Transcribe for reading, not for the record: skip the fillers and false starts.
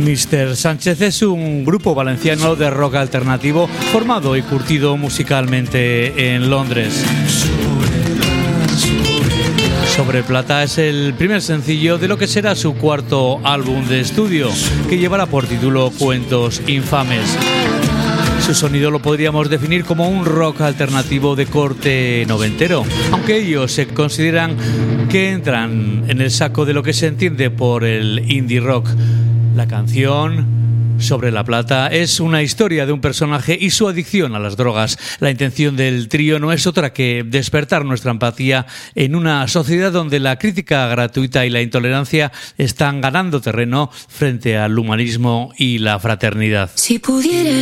Mr. Sánchez es un grupo valenciano de rock alternativo formado y curtido musicalmente en Londres. Sobre Plata es el primer sencillo de lo que será su cuarto álbum de estudio, que llevará por título Cuentos Infames. Su sonido lo podríamos definir como un rock alternativo de corte noventero, aunque ellos se consideran que entran en el saco de lo que se entiende por el indie rock. La canción Sobre la Plata es una historia de un personaje y su adicción a las drogas. La intención del trío no es otra que despertar nuestra empatía en una sociedad donde la crítica gratuita y la intolerancia están ganando terreno frente al humanismo y la fraternidad. Si pudiera